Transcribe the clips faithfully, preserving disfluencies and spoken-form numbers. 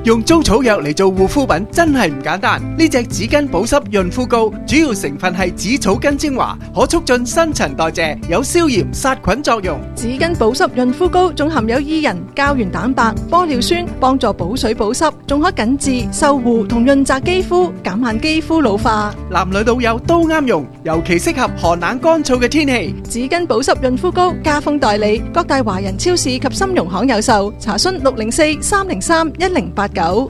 用租草藥嚟做護膚品真係唔簡單。呢隻紙巾保濕潤膚膏主要成分係紫草根精華，可促進新陳代謝，有消炎殺菌作用。 紙巾保濕潤膚膏仲含有伊人、膠原蛋白、玻尿酸，幫助補水保濕，仲可緊致、修護同潤澤肌膚，減慢肌膚老化。 男女老幼都啱用，尤其適合寒冷乾燥嘅天氣。 紙巾保濕潤膚膏加封代理，各大華人超市及參茸行有售。查詢六零四三零三一零八九。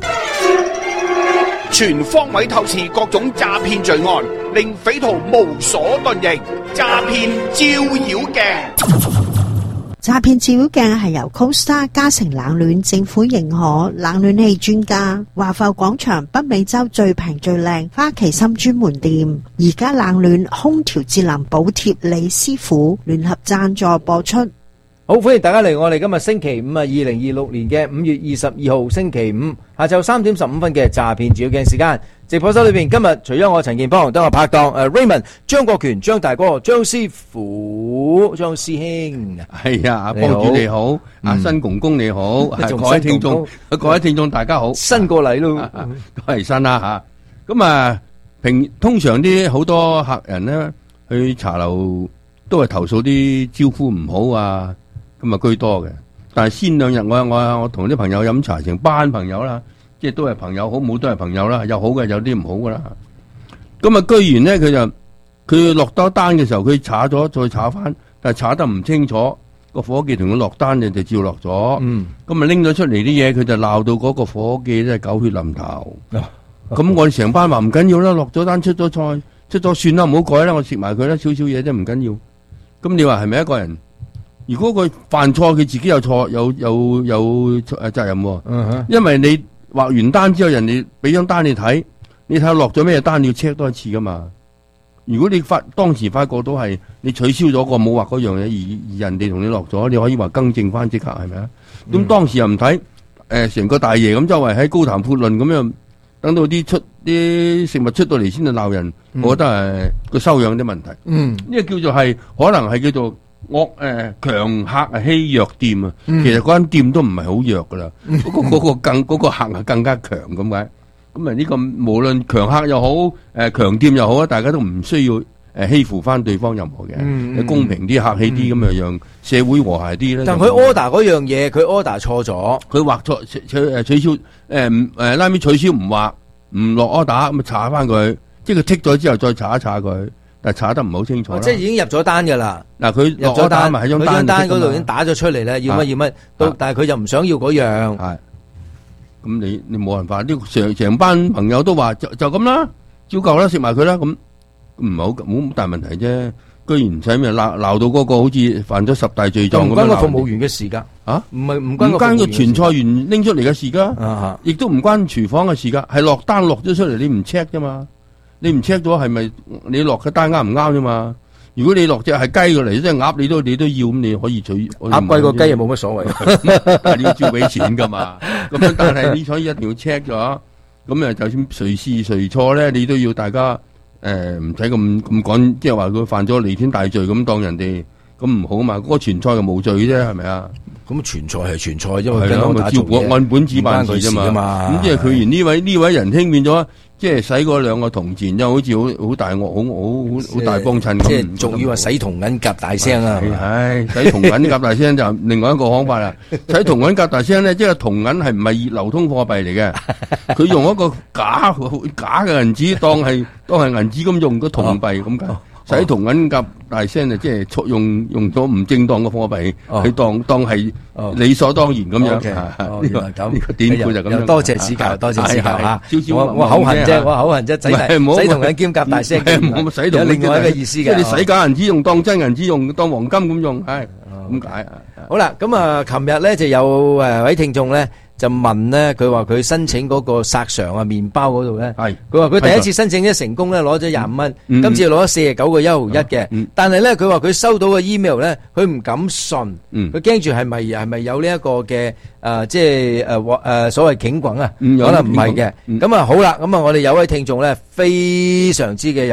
全方位透視各種詐騙罪案，令匪徒無所遁形。詐騙照妖鏡。 詐騙照妖鏡係由 Costa 嘉誠冷暖政府認可冷暖氣專家華埠廣場北美洲最平最靚花旗參專門店，而家冷暖空調節能補貼李師傅聯合贊助播出。 好，歡迎大家嚟我哋今日星期五啊，二零二六年嘅五月二十二號星期五下晝三點十五分嘅詐騙照妖鏡時間。直播室裏邊今日除咗我陳健邦，都有拍檔誒 Raymond、張國權、張大哥、張師傅、張師兄。 係啊，阿幫主你好，阿新公公你好，各位聽眾，各位聽眾大家好， 新過嚟咯， 都係新啦吓。咁啊，平通常啲好多客人咧去茶樓都係投訴啲招呼唔好啊。咁啊居多嘅，但係先兩日我我我同啲朋友飲茶，成班朋友啦，即係都係朋友，好唔好都係朋友啦，有好嘅有啲唔好噶啦。咁啊居然咧佢就佢落多單嘅時候，佢查咗再查翻，但係查得唔清楚，個伙計同佢落單就就照落咗。嗯，咁啊拎咗出嚟啲嘢，佢就鬧到嗰個伙計真係狗血淋頭。咁、啊、我哋成班話唔緊要啦，落咗單出咗菜出咗算啦，唔好改啦，我食埋佢啦，少少嘢啫唔緊要。咁你話係咪一個人？如果佢犯錯，佢自己有錯，有有有誒責任喎。Uh-huh. 因為你畫完單之後，人哋俾張單你睇，你睇下落咗咩單，你要 check 多一次噶嘛。如果你發當時發覺到係你取消咗個冇畫嗰樣嘢，而而人哋同你落咗，你可以話更正翻即刻係咪啊？咁、嗯、當時又唔睇，誒、呃、成個大爺咁周圍喺高談闊論咁樣，等到啲出啲食物出到嚟先至鬧人、嗯，我覺得係個修養啲問題。嗯，呢個叫做係可能係叫做。惡誒強客啊欺弱店啊、嗯，其實嗰間店都唔係好弱噶啦，嗰、嗯嗰個、嗰個更嗰、嗰個客係更加強咁解。咁啊呢個無論強客又好，誒強店又好啊，大家都唔需要誒欺負翻對方任何嘅、嗯，公平啲客氣啲咁啊，讓社會和諧啲咧。 但佢 order 嗰樣嘢，佢 order 錯咗， 佢畫錯取誒取消誒誒拉尾取消唔畫唔落 order 咁啊查翻佢，即係佢剔咗之後再查一查佢。但係查得唔好清楚、哦， 即係已經入咗單噶啦。嗱，佢入咗單咪喺張單單嗰度已經打咗出嚟咧，要乜要乜，都但係佢就唔想要嗰樣。係， 咁你你冇辦法，呢成成班朋友都話就就咁啦，照舊啦，食埋佢啦，咁唔係好冇大問題啫。居然唔使咩鬧鬧到嗰個好似犯咗十大罪狀咁樣。唔關個服務員嘅事噶，啊，唔係唔關個傳菜員拎出嚟嘅事噶，亦都唔關廚房嘅事噶，係落單落咗出嚟，你唔 check 啫嘛。你唔 check 咗係咪你落嘅單啱唔啱啫嘛？如果你落隻係雞過嚟，即係鴨，你都你都要咁，你可以取鴨貴過雞又冇乜所謂， 但係你要照俾錢噶嘛。咁樣但係你所以一定要 check 咗，咁啊就算誰是誰錯咧，你都要大家誒唔使咁咁講，即係話佢犯咗彌天大罪咁當人哋咁唔好嘛。嗰、那個傳菜就無罪啫，係咪啊？ 咁傳菜係傳菜，因為照本按本子辦事啫嘛。咁即係佢而呢位呢位仁兄變咗。即係使嗰兩個銅錢，就好似好好大惡，好好好大幫襯咁。 即係仲要話使銅銀夾大聲啊！ 係使銅銀夾大聲就另外一個講法啦。使銅銀夾大聲咧，即係銅銀係唔係流通貨幣嚟嘅？佢用一個假假嘅銀紙當係當係銀紙咁用個銅幣咁解。使銅銀夾大聲就即係用用咗唔正當嘅貨幣，佢當當係理所當然咁樣。 原來咁， 呢個典故就咁樣。 多謝指教，多謝指教吓。我我口痕啫，我口痕啫，仔仔使銅銀兼夾大聲，有另外一個意思嘅。 即係你使假銀紙用當真銀紙用，當黃金咁用，係咁解。 好啦，咁啊，琴日咧就有誒位聽眾咧。就問咧，佢話佢申請嗰個索償啊麵包嗰度咧，佢話佢第一次申請咧成功咧攞咗廿五蚊，今次攞咗四十九個一毫一嘅，嗯、但係咧佢話佢收到嘅 email 咧，佢唔敢信，佢驚住係咪係咪有呢一個嘅誒即係誒誒所謂警棍啊、嗯？可能唔係嘅。咁、嗯、啊好啦，咁啊我哋有位聽眾咧非常之嘅有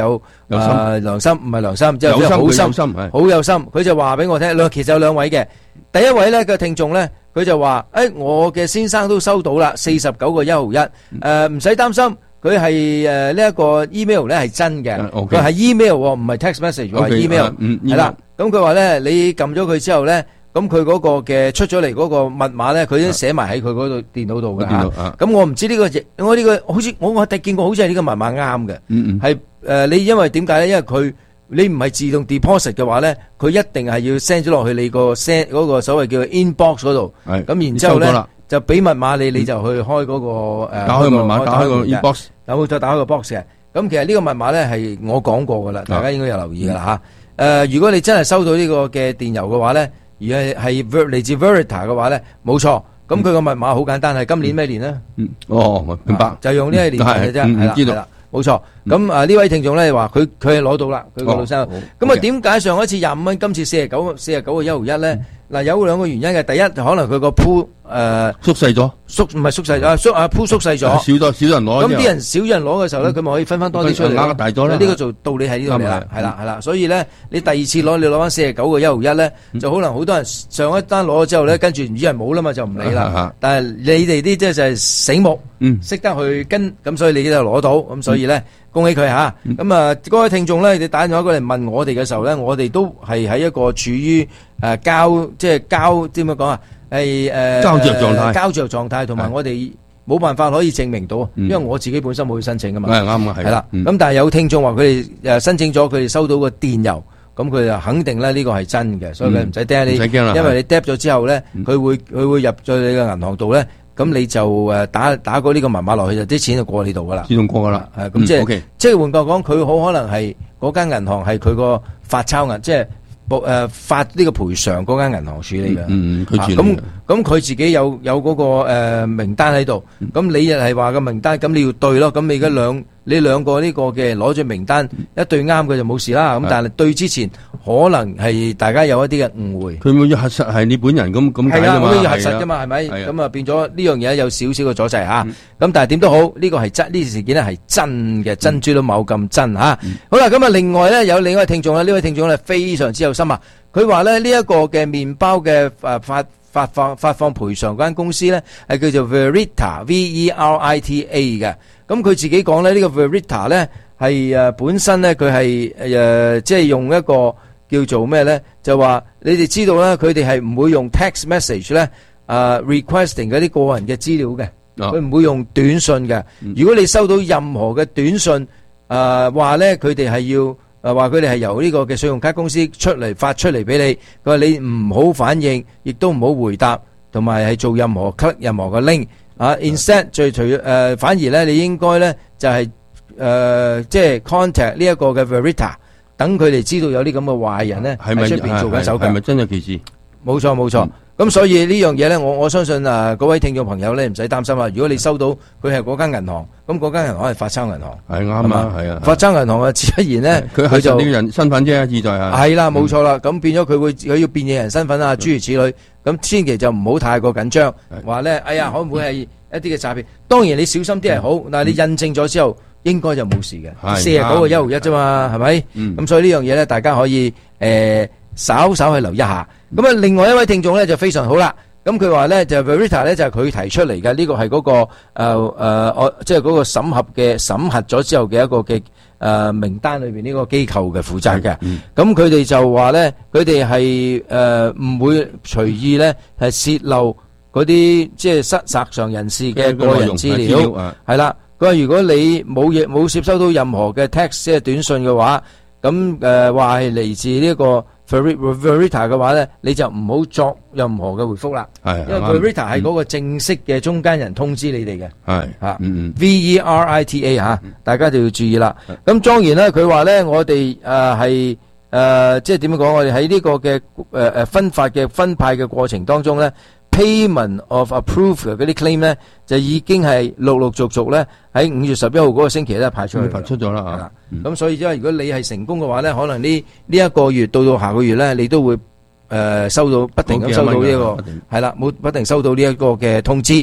有心誒良心，唔係良心，即係有心好心， 佢有心係好有心。佢就話俾我聽，兩其實有兩位嘅，第一位咧個聽眾咧，佢就話：誒我嘅先生都收到啦，四十九個一毫一，誒唔使擔心。佢係誒呢一個 email 咧係真嘅，佢係 email 喎，唔係 text message，係 email，係啦。咁佢話咧，你撳咗佢之後咧，咁佢嗰個嘅出咗嚟嗰個密碼咧，佢已經寫埋喺佢嗰度電腦度嘅嚇。咁我唔知呢個，我呢個好似我我第見過，好似係呢個密碼啱嘅，係誒你因為點解咧？因為佢你唔係自動 deposit 嘅話咧，佢一定係要 send 咗落去你個 send 嗰個所謂叫 inbox 嗰度。咁然之後咧。就俾密碼你，你就去開嗰個誒， 打開密碼，打開個 inbox， 有冇再打開個 box 嘅？咁其實呢個密碼咧係我講過噶啦，大家應該有留意噶啦嚇。誒，如果你真係收到呢個嘅電郵嘅話咧，而係係嚟自 Verita 嘅話咧，冇錯。咁佢個密碼好簡單，係今年咩年咧？ 嗯，哦，明白， 就用呢個年嘅啫，係啦，係啦。冇錯，咁啊呢位聽眾咧話佢佢係攞到啦，佢個老生。咁啊點解上一次廿五蚊，今次四十九四十九個一毫一咧？嗱有兩個原因嘅，第一可能佢個鋪誒縮細咗， 縮唔係縮細啊縮啊鋪縮細咗， 少咗少人攞。 咁啲人少人攞嘅時候咧，佢咪可以分翻多啲出嚟。 額大咗啦， 呢個做道理喺呢度嚟啦，係啦係啦。所以咧，你第二次攞你攞翻四十九個一毫一咧，就可能好多人上一單攞咗之後咧，跟住唔知人冇啦嘛，就唔理啦。但係你哋啲即係就係醒目，識得去跟，咁所以你就攞到，咁所以咧。恭喜佢吓，咁啊各位聽眾咧，你打電話過嚟問我哋嘅時候咧，我哋都係喺一個處於誒交即係交點樣講啊，係誒膠着狀態， 膠着狀態，同埋我哋冇辦法可以證明到，因為我自己本身冇去申請噶嘛， 係啱啊，係啦，咁但係有聽眾話佢哋誒申請咗，佢哋收到個電郵，咁佢就肯定咧呢個係真嘅，所以佢唔使驚你， 唔使驚啦， 因為你 drop 咗之後咧，佢會佢會入咗你嘅銀行度咧。咁你就誒打打過呢個密碼落去，就啲錢就過你度噶啦， 自動過噶啦。 係咁即係，即係換句講，佢好可能係嗰間銀行係佢個發鈔銀，即係誒發呢個賠償嗰間銀行處理嘅。 嗯，佢處理。 咁咁佢自己有有嗰個誒名單喺度，咁你又係話個名單，咁你要對咯。咁你而家兩你兩個呢個嘅攞住名單一對啱嘅就冇事啦。咁但係對之前可能係大家有一啲嘅誤會。 佢冇要核實係你本人咁咁解㗎嘛？ 係啊，要核實㗎嘛，係咪？咁啊變咗呢樣嘢有少少嘅阻滯嚇。咁但係點都好，呢個係真，呢件事件咧係真嘅，珍珠都冇咁真嚇。好啦，咁啊另外咧有另一位聽眾咧，呢位聽眾咧非常之有心啊。佢話咧呢一個嘅麵包嘅誒發發放發放賠償嗰間公司咧係叫做 Verita V E R I T A 嘅。咁佢自己講咧呢個 Verita 咧係誒本身咧佢係誒即係用一個叫做咩咧？就話你哋知道咧，佢哋係唔會用 text message 咧誒 requesting 嗰啲個人嘅資料嘅，佢唔會用短信嘅。如果你收到任何嘅短信誒話咧，佢哋係要。誒話佢哋係由呢個嘅信用卡公司出嚟發出嚟俾你，佢話你唔好反應，亦都唔好回答，同埋係做任何 click 任何嘅 link 啊。Instead 最除誒反而咧，你應該咧就係誒即係 contact 呢一個嘅 Verita，等佢哋知道有啲咁嘅壞人咧喺出邊做緊手腳。 係咪真有其事？ 冇錯冇錯。咁所以呢樣嘢咧，我我相信啊，各位聽眾朋友咧唔使擔心啦。如果你收到佢係嗰間銀行，咁嗰間銀行係發鈔銀行， 係啱啊，係啊。 發鈔銀行啊，自然咧佢就呢個人身份啫，意在係。 係啦，冇錯啦。咁變咗佢會佢要變嘢人身份啊，諸如此類。咁千祈就唔好太過緊張，話咧，哎呀，可唔會係一啲嘅詐騙？當然你小心啲係好，但係你印證咗之後，應該就冇事嘅。四十九個一毫一啫嘛，係咪？咁所以呢樣嘢咧，大家可以誒稍稍去留意一下。咁啊，另外一位聽眾咧就非常好啦。咁佢話咧就 Verita 咧就係佢提出嚟嘅，呢個係嗰個誒誒我即係嗰個審核嘅審核咗之後嘅一個嘅誒名單裏邊呢個機構嘅負責嘅。咁佢哋就話咧，佢哋係誒唔會隨意咧係泄露嗰啲即係失責上人士嘅個人資料。係啦，佢話如果你冇嘢冇接收到任何嘅 text 即係短信嘅話，咁誒話係嚟自呢一個。Verita 嘅話咧，你就唔好作任何嘅回覆啦，因為 Verita 係嗰個正式嘅中間人通知你哋嘅，係吓 V E R I T A 吓，大家就要注意啦。咁當然咧，佢話咧，我哋誒係誒即係點樣講？我哋喺呢個嘅誒誒分發嘅分派嘅過程當中咧。Payment of approved 嘅嗰啲 claim 咧，就已經係陸陸續續咧喺五月十一號嗰個星期咧派出去， 派出咗啦嚇。 咁所以因為如果你係成功嘅話咧，可能呢呢一個月到到下個月咧，你都會誒收到不停咁收到呢個係啦，冇不停收到呢一個嘅通知。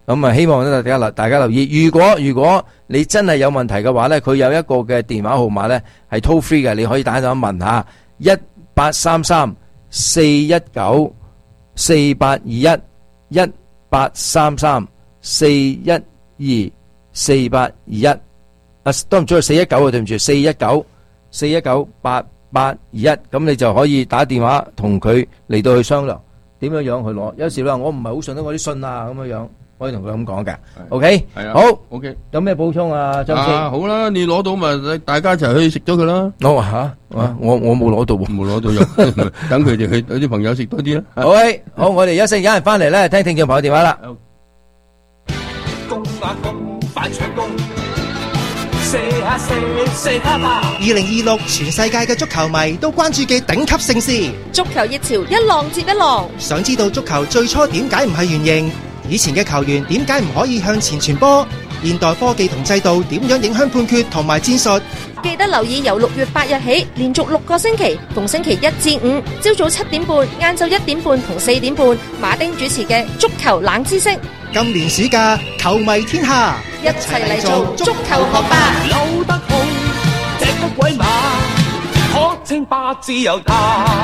咁啊，希望咧大家留大家留意。如果如果你真係有問題嘅話咧，佢有一個嘅電話號碼咧係 toll free 嘅，你可以打電話問下一八三三四一九四八二一一八三三四一二四八二一啊，都唔錯，四一九啊，對唔住，四一九四一九八八二一，咁你就可以打電話同佢嚟到去商量點樣樣去攞。有時你話我唔係好信得我啲信啊，咁樣樣可以同佢咁講嘅。OK， 係啊， 好 OK， 有咩補充啊？張先啊，好啦，你攞到咪大家一齊去食咗佢啦。 我話吓，我我冇攞到喎， 冇攞到肉，等佢哋去有啲朋友食多啲啦。 OK，好，我哋休息，有人翻嚟咧，聽聽眾朋友電話啦。 攻啊攻，快搶攻！射下射，射下吧！ 二零二六全世界嘅足球迷都關注嘅頂級盛事， 足球熱潮一浪接一浪。 想知道足球最初點解唔係圓形？以前嘅球員點解唔可以向前傳波？現代科技同制度點樣影響判決同埋戰術？ 記得留意由六月八日起，連續六個星期，逢星期一至五，朝早七點半、晏晝一點半同四點半，馬丁主持嘅足球冷知識。 今年暑假，球迷天下， 一齊嚟做足球學霸。 扭得好，隻得鬼馬，可稱霸自由他。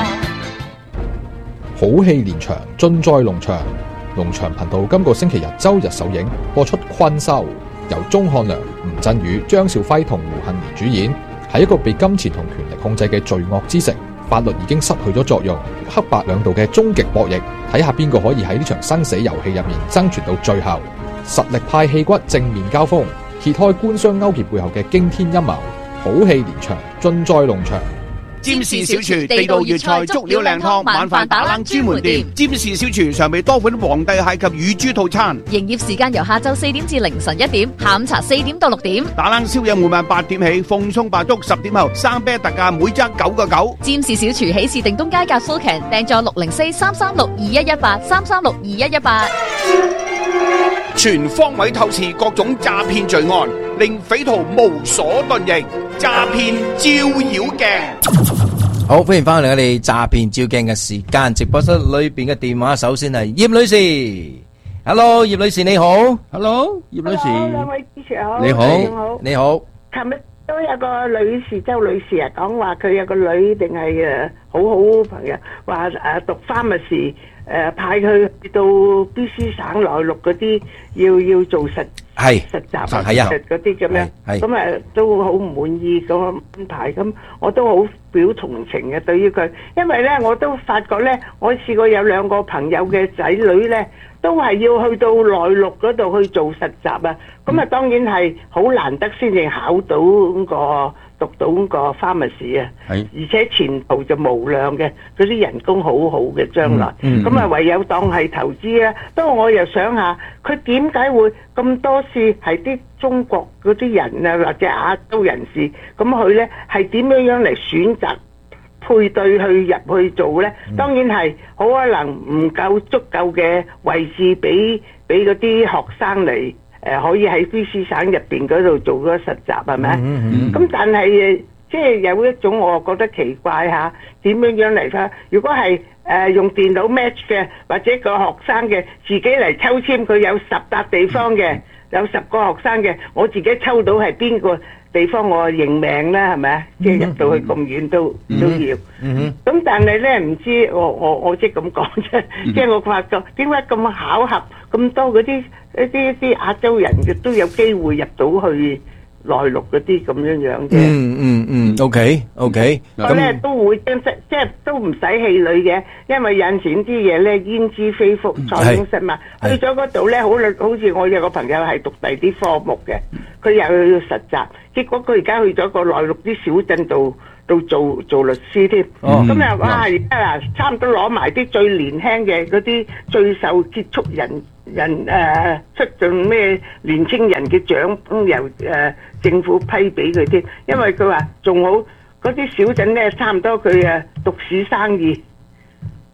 好戲連場，盡在農場。農場頻道今個星期日周日首映播出《困獸》，由鐘漢良、吳鎮宇、張兆輝同胡杏兒主演。喺一個被金錢同權力控制嘅罪惡之城，法律已經失去咗作用，黑白兩道嘅終極博弈，睇下邊個可以喺呢場生死遊戲入面爭存到最後。實力派戲骨正面交鋒，揭開官商勾結背後嘅驚天陰謀。好戲連場，盡在農場。 占士小廚地道粵菜足料靚湯晚飯打冷專門店，占士小廚常備多款皇帝蟹及乳豬套餐， 營業時間由下晝四點至凌晨一點，下午茶四點到六點。 打冷宵夜每晚八點起，鳳鬆白粥十點後，生啤特價每則九個九。 占士小廚喜事定東街夾 Fullcan 訂座六零四三三六二一一八三三六二一一八。 全方位透視各種詐騙罪案，令匪徒無所遁形。詐騙照妖鏡。 好，歡迎翻嚟我哋詐騙照鏡嘅時間，直播室裏邊嘅電話首先係葉女士。Hello， 葉女士你好。 Hello， 葉女士。 兩位主持好。 你好， 你好。 琴日都有個女士，周女士啊，講話佢有個女定係誒好好朋友，話誒讀 pharmacy 誒派佢到 B C 省內陸嗰啲要要做實係實習啊， 係啊， 嗰啲咁樣，咁誒都好唔滿意咁樣安排，咁我都好表同情嘅對於佢，因為咧我都發覺咧，我試過有兩個朋友嘅仔女咧，都係要去到內陸嗰度去做實習啊，咁啊當然係好難得先至考到嗰個讀到嗰個 pharmacy 啊，而且前途就無量嘅，嗰啲人工好好嘅將來，咁啊唯有當係投資啦。不過我又想下，佢點解會咁多次係啲中國嗰啲人啊，或者亞洲人士咁佢咧係點樣樣嚟選擇配對去入去做咧？當然係好可能唔夠足夠嘅位置俾俾嗰啲學生嚟。誒可以喺 B C 省入邊嗰度做嗰個實習係咪？咁、嗯嗯、但係誒，即係有一種我覺得奇怪嚇，點樣樣嚟法？如果係誒、呃、用電腦 match 嘅，或者個學生嘅自己嚟抽籤，佢有十笪地方嘅，有十個學生嘅，我自己抽到係邊個地方，我認命啦，係咪啊？即係入到去咁遠都、嗯、都要。咁、嗯、但係咧，唔知我我我即係咁講啫，即係我發覺點解咁巧合咁多嗰啲？一啲啲亞洲人嘅都有機會入到去內陸嗰啲咁樣樣嘅。 嗯嗯嗯 ，OK OK。 咁咧都會將即即係都唔使氣餒嘅，因為有陣時啲嘢咧焉知非福，塞翁失馬。去咗嗰度咧，好好似我有個朋友係讀第啲科目嘅，佢又去實習，結果佢而家去咗個內陸啲小鎮度度做做律師添。咁啊哇！而家啊，差唔多攞埋啲最年輕嘅嗰啲最受接觸人。人誒、呃、出盡咩年青人嘅獎，由誒、呃、政府批俾佢添，因為佢話仲好嗰啲小鎮咧，差唔多佢誒獨市生意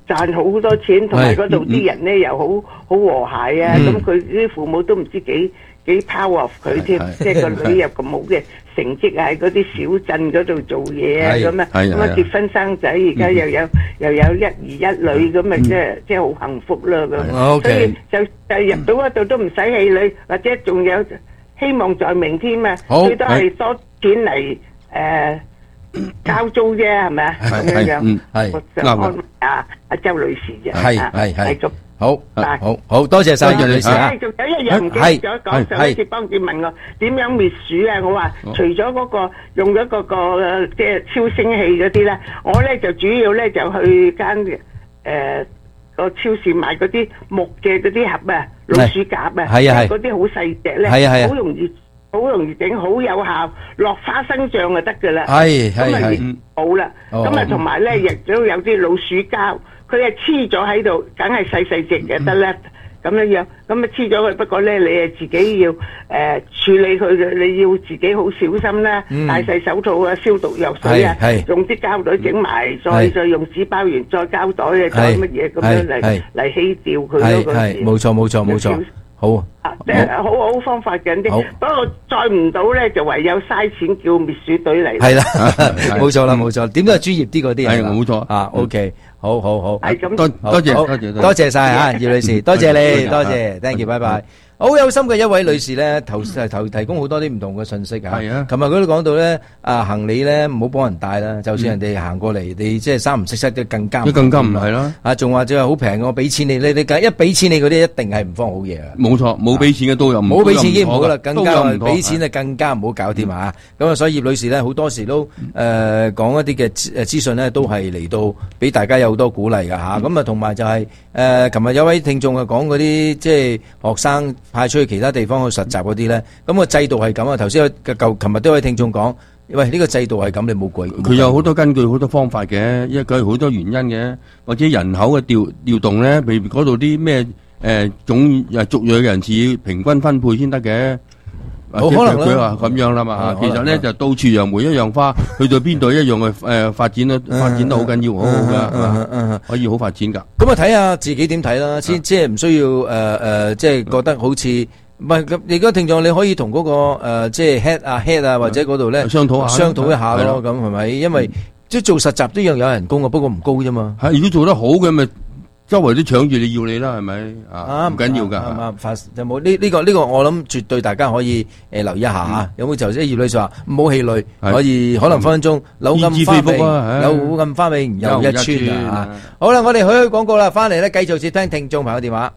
賺好多錢，同埋嗰度啲人咧又好好和諧啊，咁佢啲父母都唔知幾幾 power 佢添，即係個女有咁好嘅成績喺嗰啲小鎮嗰度做嘢啊，咁啊，咁啊結婚生仔，而家又有又有一兒一女，咁啊即係即係好幸福啦咁，所以就就入到嗰度都唔使氣餒，或者仲有希望在明添啊，最多係多錢嚟誒交租啫，係咪啊？咁樣樣，我想安慰阿阿周女士啫， 係係係咁。 好，好好多謝晒葉女士啊！ 仲有一樣唔記得咗講，上一次幫佢問我點樣滅鼠啊？我話除咗嗰個用咗嗰個即係超聲器嗰啲咧，我咧就主要咧就去間誒個超市買嗰啲木嘅嗰啲盒啊，老鼠夾啊， 係啊係， 嗰啲好細隻咧， 係啊係， 好容易好容易整，好有效，落花生醬就得噶啦。 係係係， 好啦，咁啊同埋咧亦都有啲老鼠膠。佢係黐咗喺度，梗係細細隻嘅得啦，咁樣樣，咁啊黐咗佢。不過咧，你係自己要誒、呃、處理佢嘅，你要自己好小心啦，嗯、戴晒手套啊，消毒藥水啊，用啲膠袋整埋，再再用紙包完，再膠袋啊，再乜嘢咁樣嚟嚟稀掉佢咯。 係冇錯冇錯冇錯，好啊，即係好好方法緊啲。不過再唔到咧，就唯有嘥錢叫滅鼠隊嚟。 係啦，冇錯啦冇錯，點都係專業啲嗰啲係冇錯啊。OK。好好好， 係咁， 多多謝多謝多謝晒啊，葉女士，多謝你，多謝 ，thank you，拜拜。好有心嘅一位女士咧，投投提供好多啲唔同嘅信息啊。係啊，琴日佢都講到咧，啊行李咧唔好幫人帶啦，就算人哋行過嚟，你即係三唔識七都更加， 更加唔係啦。 啊，仲話即係好平，我俾錢你，你你一俾錢你嗰啲一定係唔放好嘢啊。 冇錯，冇俾錢嘅都有， 冇俾錢已經唔好啦，更加俾錢就更加唔好搞掂啊。咁啊，所以葉女士咧好多時都誒講一啲嘅誒資訊咧，都係嚟到俾大家有好多鼓勵㗎嚇。咁啊，同埋就係誒，琴日有位聽眾啊講嗰啲即係學生派出去其他地方去實習嗰啲咧，咁個制度係咁啊！頭先嘅舊琴日都有位聽眾講，喂，呢個制度係咁，你冇鬼。 佢有好多根據，好多方法嘅，因為佢好多原因嘅，或者人口嘅調調動咧，譬如嗰度啲咩誒種誒族裔嘅人士平均分配先得嘅。 好可能佢話咁樣啦嘛，其實咧就到處樣梅一樣花，去到邊度一樣嘅誒發展咧，發展得好緊要，好好噶，可以好發展噶。 咁啊睇下自己點睇啦，先即係唔需要誒誒，即係覺得好似。唔係咁，而家聽眾你可以同嗰個誒，即係 head 啊 head 啊或者嗰度咧商討下， 商討一下咯，咁係咪？因為即係做實習都一樣有人工嘅，不過唔高啫嘛。 係如果做得好嘅，咪周圍都搶住你要你啦，係咪啊？唔緊要噶。 啱啱發有冇呢？呢個呢個我諗絕對大家可以誒留意一下嚇。有冇就即係葉女士話唔好氣餒，可以可能分分鐘柳暗花明，柳暗花明又一村啊！好啦，我哋去去廣告啦，翻嚟咧繼續接聽聽眾朋友電話。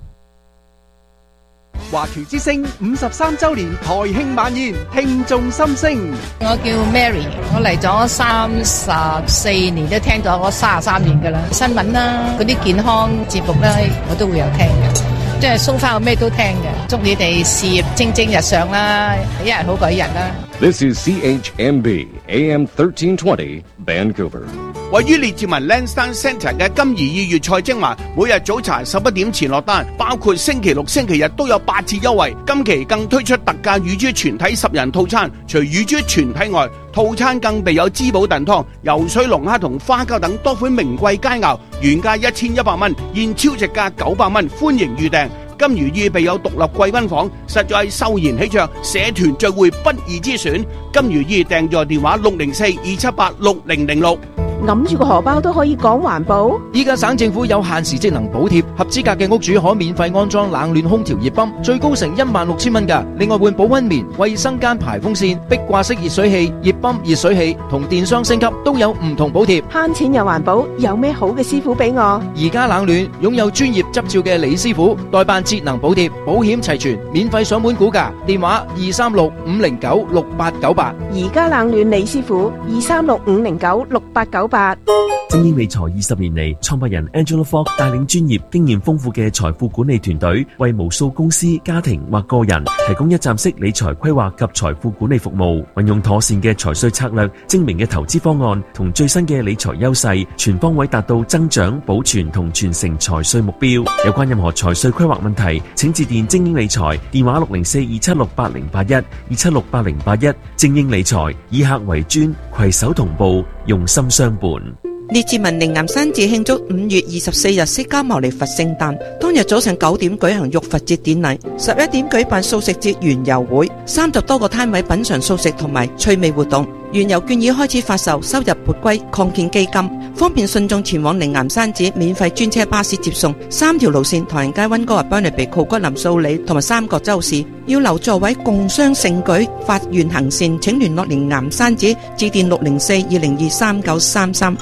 華僑之聲五十三周年台慶晚宴，聽眾心聲。 我叫 Mary， 我嚟咗三十四年，都聽咗我三十三年噶啦。新聞啦，嗰啲健康節目咧，我都會有聽嘅。即係 so far 我咩都聽嘅。祝你哋事業蒸蒸日上啦，一日好過一日啦。 This is C H M B A M thirteen twenty Vancouver。 位於列治文 Lansdowne Centre 嘅金怡意粵菜精華，每日早茶十一點前落單，包括星期六、星期日都有八折優惠。今期更推出特價乳豬全體十人套餐，除乳豬全體外，套餐更備有滋補燉湯、游水龍蝦同花膠等多款名貴佳肴，原價一千一百蚊，現超值價九百蚊，歡迎預訂。金如意備有獨立貴賓房，實在秀賢喜鵲，社團聚會不二之選。金如意訂座電話六零四二七八六零零六。 揞住個荷包都可以講環保。 依家省政府有限時職能補貼，合資格嘅屋主可免費安裝冷暖空調熱泵，最高成一萬六千蚊㗎。另外換保溫棉、衛生間排風扇、壁掛式熱水器、熱泵、熱水器同電箱升級都有唔同補貼。 慳錢又環保，有咩好嘅師傅俾我？ 而家冷暖擁有專業執照嘅李師傅，代辦節能補貼，保險齊全，免費上門估價，電話二三六五零九六八九八。 而家冷暖李師傅二三六五零九六八九八。 精英理財二十年嚟，創辦人 Angela Fogg 帶領專業、經驗豐富嘅財富管理團隊，為無數公司、家庭或個人提供一站式理財規劃及財富管理服務。運用妥善嘅財稅策略、精明嘅投資方案同最新嘅理財優勢，全方位達到增長、保存同傳承財稅目標。有關任何財稅規劃問題，請致電精英理財，電話六零四二七六八零八一二七六八零八一。精英理財以客為尊，攜手同步，用心相伴。 列治文寧岩山寺慶祝五月二十四日釋迦牟尼佛聖誕，當日早上九點舉行浴佛節典禮，十一點舉辦素食節園遊會，三十多個攤位品嘗素食同埋趣味活動。園遊券已開始發售，收入撥歸擴建基金，方便信眾前往靈岩山寺，免費專車巴士接送。三條路線：唐人街、溫哥華、邦尼比、酷骨林、素里同埋三角洲市。要留座位共襄盛舉，發願行善，請聯絡靈岩山寺，致電六零四二零二三九三三。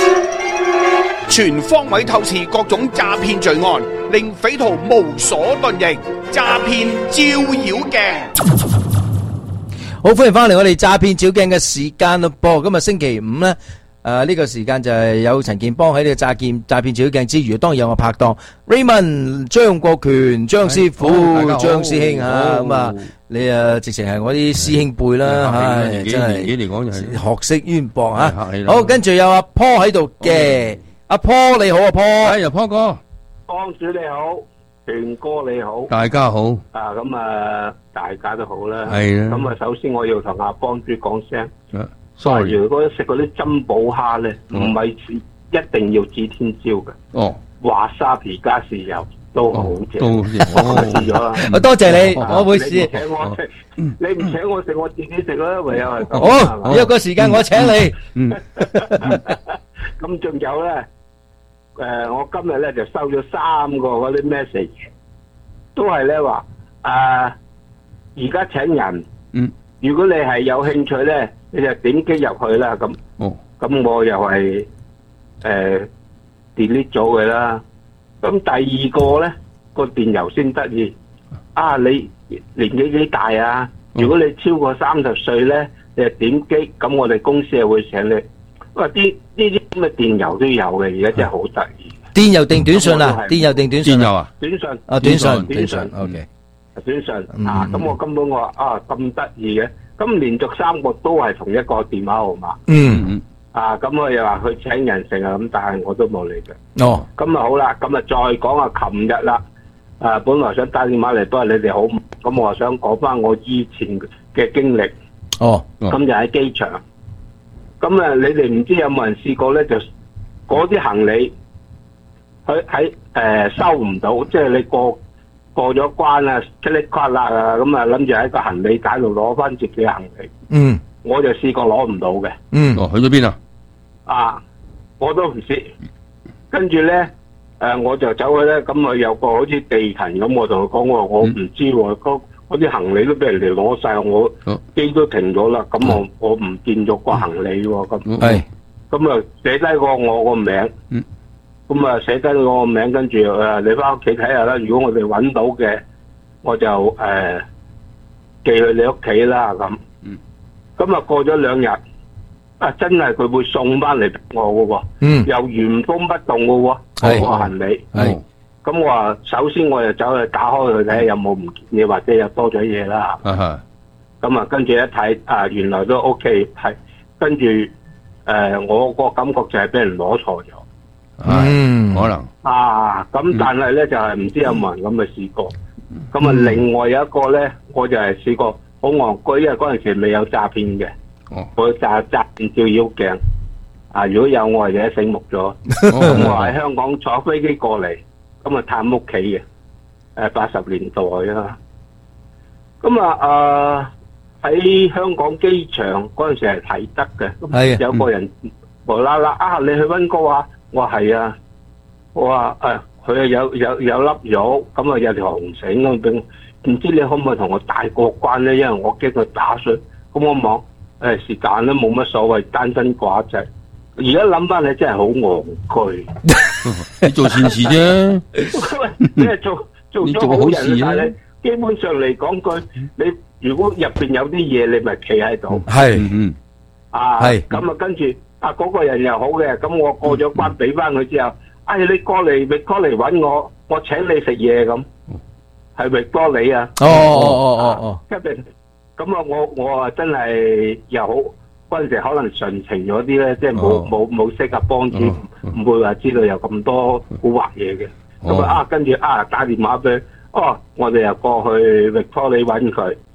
全方位透視各種詐騙罪案，令匪徒無所遁形。詐騙照妖鏡。 好，歡迎翻嚟我哋詐騙照鏡嘅時間咯噃，今日星期五咧，誒呢個時間就係有陳健邦喺呢個詐騙詐騙照鏡之餘，當然有我拍檔 Raymond 張國權張師傅張師兄啊，咁啊你啊直情係我啲師兄輩啦，唉真係嚟講就係學識淵博啊！好，跟住有阿 Paul 喺度嘅，阿 Paul 你好啊 Paul， 係啊 Paul 哥， 幫主你好。權哥你好， 大家好。 啊，咁啊，大家都好啦。 係啦。 咁啊，首先我要同阿幫主講聲 ，sorry。 如果食嗰啲珍寶蝦咧，唔係一定要指天椒嘅。 哦。 華沙皮加豉油都好正。 都好正。 我試咗啦。 我多謝你，我會試。 你唔請我食，你唔請我食，我自己食啦，唯有係咁。 好，有個時間我請你。 嗯。 咁仲有咧？誒、呃，我今日咧就收咗三個嗰啲 message， 都係咧話誒，而家請人， 嗯， 如果你係有興趣咧，你就點擊入去啦，咁， 哦， 咁我又係誒 delete 咗佢啦。咁第二個咧個電郵先得意，啊，你年紀幾大啊？如果你超過三十歲咧，你就點擊，咁我哋公司係會請你。哇！啲呢啲咁嘅電郵都有嘅，而家真係好得意。 電郵定短信啊？電郵定短信？ 電郵啊？ 短信。 啊，短信， 短信。 O K。 短信啊，咁我根本我話啊咁得意嘅，咁連續三個都係同一個電話號碼。 嗯嗯。 啊，咁我又話去請人成啊，咁但係我都冇嚟嘅。 哦。 咁啊好啦，咁啊再講下琴日啦。啊，本來想打電話嚟，不過你哋好，咁我想講翻我以前嘅經歷。 哦。 咁就喺機場。咁啊，你哋唔知有冇人試過咧？就嗰啲行李，佢喺誒收唔到，即係你過過咗關啊，噼里啪啦啊，咁啊諗住喺個行李架度攞翻自己嘅行李。 嗯。 我就試過攞唔到嘅。 嗯。 哦，去咗邊啊？ 啊，我都唔知。跟住咧，誒，我就走去咧，咁啊有個好似地勤咁，我同佢講，我話我唔知喎，嗰啲行李都俾人哋攞晒，我機都停咗啦，咁我我唔見咗個行李喎，咁係， 咁啊寫低個我個名，咁啊寫低我個名，跟住誒你翻屋企睇下啦，如果我哋揾到嘅，我就誒寄去你屋企啦，咁，咁啊過咗兩日，啊真係佢會送翻嚟俾我嘅喎，又原封不動嘅喎，個行李。咁我話首先我就走去打開佢睇下有冇唔見嘢，或者有多咗嘢啦。咁啊跟住一睇啊，原來都 OK， 係跟住誒我個感覺就係俾人攞錯咗。 嗯，可能啊，咁但係咧就係唔知有冇人咁嘅試過。咁啊另外有一個咧，我就係試過好戇居，因為嗰陣時未有詐騙嘅。我詐詐騙照妖鏡啊！如果有我係就醒目咗。咁我喺香港坐飛機過嚟。咁啊探屋企嘅，誒八十年代啊，咁啊誒喺香港機場嗰陣時係睇得嘅，咁有個人無啦啦啊，你去溫哥華？我話係啊，我話誒佢啊有有有粒肉，咁啊有條紅繩咁俾我，唔知你可唔可以同我帶過關咧？因為我驚佢打碎，咁我望誒是但啦，冇乜所謂，單身寡仔。而家諗翻你真係好戇居， 你做善事啫， 你係做做咗好人，但係你基本上嚟講句，你如果入邊有啲嘢，你咪企喺度。 係， 嗯， 啊，係，咁啊跟住啊嗰個人又好嘅，咁我過咗關俾翻佢之後，哎你過嚟，咪過嚟揾我，我請你食嘢咁，係咪多你啊？ 哦哦哦哦哦， 一定，咁啊我我啊真係又好。嗰陣時可能純情咗啲咧，即係冇冇冇識啊幫主，唔會話知道有咁多蠱惑嘢嘅。咁啊啊，跟住啊打電話俾佢，哦，我哋又過去域多利揾佢，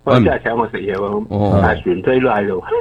佢真係請我食嘢喎，但係船飛都喺度。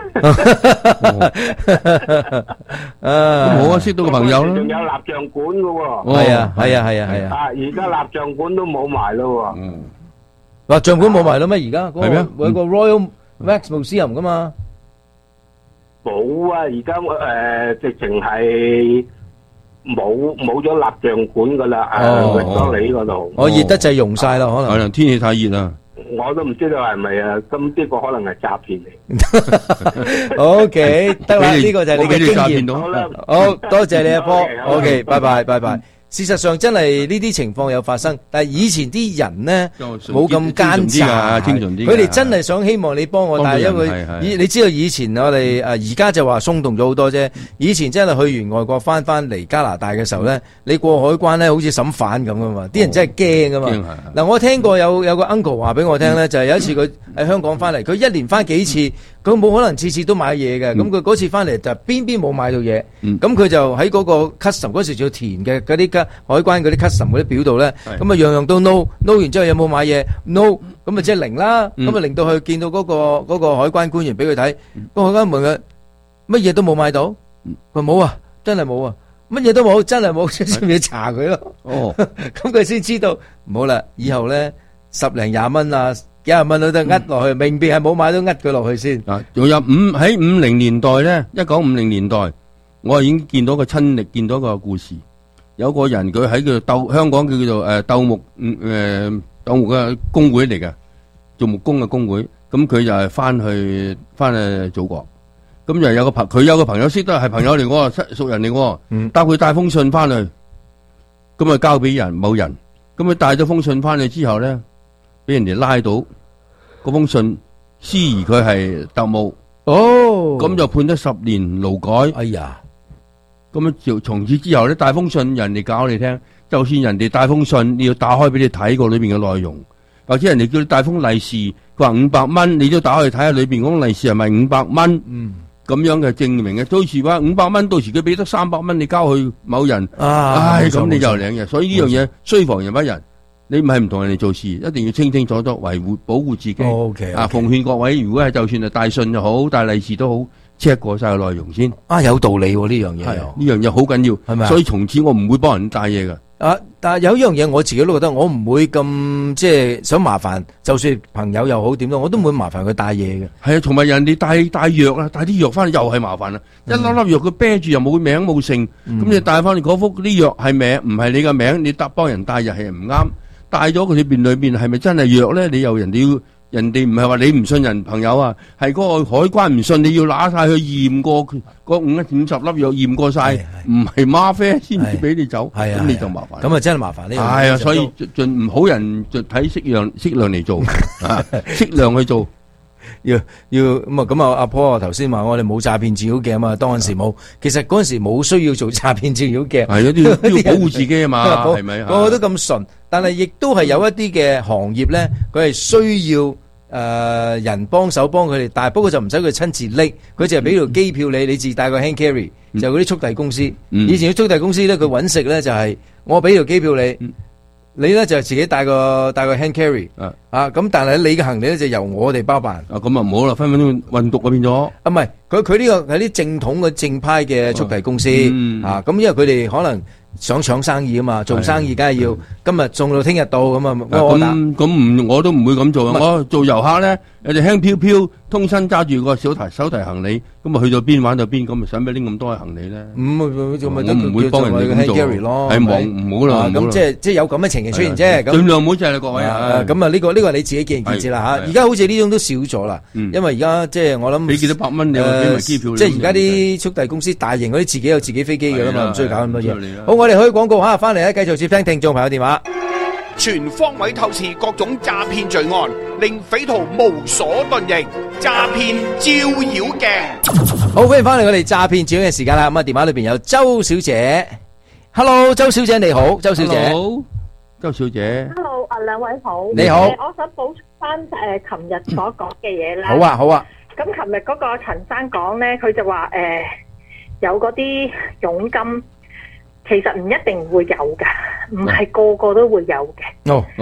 啊，我識到個朋友啦。 仲有蠟像館嘅喎。 係啊，係啊，係啊，係啊。 啊，而家蠟像館都冇埋咯喎。 嗯。 蠟像館冇埋啦咩？而家嗰係咩個有個 Royal Wax Museum 噶嘛？ 冇啊！而家誒直情係冇冇咗蠟像館噶啦，誒維多利嗰度。 我熱得滯溶晒啦，可能可能天氣太熱啦。 我都唔知道係咪啊，咁呢個可能係詐騙嚟。 O K， 得啦，呢個就係你嘅經驗。 好啦， 好多謝你阿波。O K， 拜拜，拜拜。事實上真係呢啲情況有發生，但係以前啲人咧冇咁奸詐，佢哋真係想希望你幫我，但係因為以你知道以前我哋誒而家就話鬆動咗好多啫。以前真係去完外國翻翻嚟加拿大嘅時候咧，你過海關咧好似審犯咁噶嘛，啲人真係驚噶嘛。嗱，我聽過有有個 uncle 話俾我聽咧，就係有一次佢喺香港翻嚟，佢一連翻幾次，佢冇可能次次都買嘢嘅，咁佢嗰次翻嚟就邊邊冇買到嘢，咁佢就喺嗰個 custom 嗰時仲要填嘅嗰啲海關嗰啲 custom 嗰啲表度咧，咁啊樣樣都 no，no 完之後有冇買嘢 no，咁啊即係零啦，咁啊令到佢見到嗰個嗰個海關官員俾佢睇，個海關問佢乜嘢都冇買到，佢冇啊，真係冇啊，乜嘢都冇，真係冇，先要查佢咯。哦，咁佢先知道唔好啦，以後咧十零廿蚊啊，幾廿蚊都得呃落去，明明係冇買都呃佢落去先。 啊，仲有五喺五零年代咧，一九五零年代，我已經見到個親歷，見到個故事。有個人佢喺佢鬥香港叫叫做誒鬥木誒鬥木嘅工會嚟嘅，做木工嘅工會。咁佢就係翻去翻去祖國。咁就有個朋佢有個朋友識得係朋友嚟喎，熟人嚟喎。帶佢帶封信翻去，咁啊交俾人某人。咁佢帶咗封信翻去之後咧，俾人哋拉到嗰封信，思疑佢係特務。 哦， 咁就判咗十年勞改。 哎呀！ 咁樣就從此之後咧，帶封信人哋教你聽，就算人哋帶封信，你要打開俾你睇過裏邊嘅內容，或者人哋叫你帶封利是，佢話五百蚊，你都打開去睇下裏邊嗰封利是係咪五百蚊？嗯，咁樣嘅證明嘅，到時話五百蚊，到時佢俾得三百蚊，你交去某人， 啊， 唉，咁你就領嘅。所以呢樣嘢雖防人不仁，你唔係唔同人哋做事，一定要清清楚楚維護保護自己。 O K， 啊，奉勸各位，如果係就算係帶信又好，帶利是都好。check 過晒個內容先啊，有道理喎呢樣嘢， 呢樣嘢好緊要，係咪？所以從此我唔會幫人帶嘢噶。 啊，但係有一樣嘢我自己都覺得，我唔會咁即係想麻煩，就算朋友又好點都，我都唔會麻煩佢帶嘢嘅。 係啊，同埋人哋帶帶藥啊，帶啲藥翻嚟又係麻煩啦。一粒粒藥佢啤住又冇名冇姓，咁你帶翻嚟嗰幅啲藥係名唔係你嘅名，你搭幫人帶又係唔啱。帶咗佢裏邊裏邊係咪真係藥咧？你又人哋要。人哋唔係話你唔信人朋友啊，係嗰個海關唔信，你要拿晒去驗過嗰五五十粒藥驗過晒，唔係嗎啡先至俾你走，咁你就麻煩。 咁啊真係麻煩呢樣。 係啊，所以盡唔好人就睇適量適量嚟做，啊適量去做。 要要咁啊咁啊！阿婆啊頭先話我哋冇詐騙照妖鏡啊嘛，當陣時冇，其實嗰陣時冇需要做詐騙照妖鏡， 係有啲要保護自己啊嘛，係咪？ 個個都咁純，但係亦都係有一啲嘅行業咧，佢係需要誒人幫手幫佢哋帶，不過就唔使佢親自拎，佢就係俾條機票你，你自帶個 hand carry，就嗰啲速遞公司。以前啲速遞公司咧，佢揾食咧就係我俾條機票你。你咧就自己帶個帶個 hand carry 啊，啊咁，但係你嘅行李咧就由我哋包辦。 啊，咁啊唔好啦，分分鐘運毒啊變咗。 啊，唔係，佢佢呢個係啲正統嘅正派嘅速遞公司啊，咁因為佢哋可能想搶生意啊嘛，做生意梗係要今日送到聽日到咁啊。 咁咁唔我都唔會咁做啊！我做遊客咧，有隻輕飄飄，通身揸住個手提手提行李，咁啊去到邊玩到邊，咁咪使咩拎咁多嘅行李咧？ 咁咁咪我唔會幫人哋咁做。係忙唔好啦， 咁即係即係有咁嘅情形出現啫。 盡量唔好就係各位啊。 咁啊呢個呢個你自己見仁見智啦吓。而家好似呢種都少咗啦，因為而家即係我諗俾幾多百蚊你，俾埋機票。 即係而家啲速遞公司大型嗰啲自己有自己飛機嘅啦嘛，唔需要搞咁多嘢。好，我哋去廣告吓，翻嚟咧繼續接聽聽眾朋友電話。 全方位透視各種詐騙罪案，令匪徒無所遁形。詐騙照妖鏡， 好，歡迎翻嚟我哋詐騙照妖鏡嘅時間啦。咁啊，電話裏邊有周小姐。Hello， 周小姐你好，周小姐。 好，周小姐。 Hello， 啊兩位好。 你好。 我想補充翻誒琴日所講嘅嘢啦。 好啊，好啊。 咁琴日嗰個陳生講咧，佢就話誒有嗰啲佣金。其實唔一定會有噶，唔係個個都會有嘅。 哦哦，